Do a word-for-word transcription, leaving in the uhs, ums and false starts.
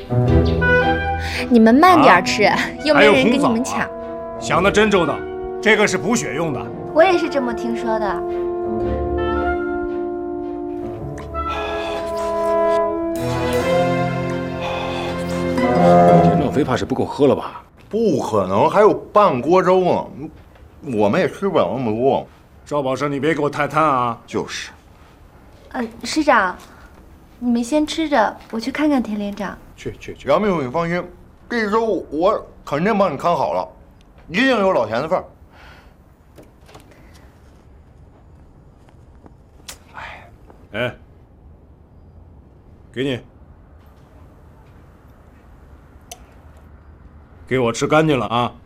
你们慢点吃，啊、又没人跟你们抢。 啊、想的真周到，这个是补血用的。 我也是这么听说的。 田正飞怕是不够喝了吧？ 不可能，还有半锅粥呢，我们也吃不了那么多。 赵宝生，你别给我太贪啊！ 就是。 呃，师长，你们先吃着，我去看看田连长。 去去去，杨秘书，你放心，这粥我肯定帮你看好了，一定有老田的份儿。 哎，哎，给你，给我吃干净了啊！